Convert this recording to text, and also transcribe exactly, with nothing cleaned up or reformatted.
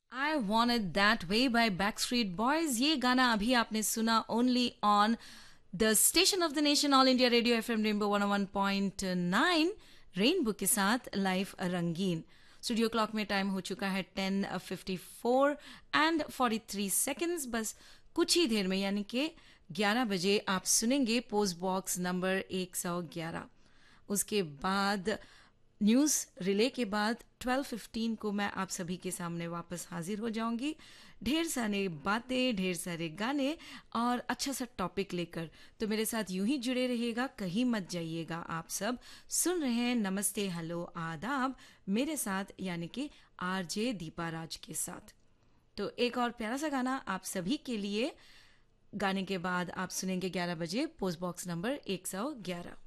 I want it that way by Backstreet boys. ये गाना अभी आपने सुना only on the station of the nation all India radio F M rainbow one one point nine rainbow के साथ live रंगीन। Studio clock में time हो चुका है ten fifty four and forty three seconds. बस कुछ ही देर में यानी कि ग्यारह बजे आप सुनेंगे पोस्ट बॉक्स नंबर एक सौ ग्यारह। उसके बाद न्यूज़ रिले के बाद ट्वेल्व फिफ्टीन को मैं आप सभी के सामने वापस हाजिर हो जाऊंगी, ढेर सारे बातें, ढेर सारे गाने और अच्छा सा टॉपिक लेकर। तो मेरे साथ यूं ही जुड़े रहिएगा, कहीं मत जाइएगा। आप सब सुन रहे हैं नमस्ते हेलो आदाब मेरे साथ यानी कि आरजे दीपा राज के साथ। तो एक और प्यारा सा गाना आप सभी के लिए। गाने के बाद आप सुनेंगे ग्यारह बजे पोस्ट बॉक्स नंबर एक सौ ग्यारह।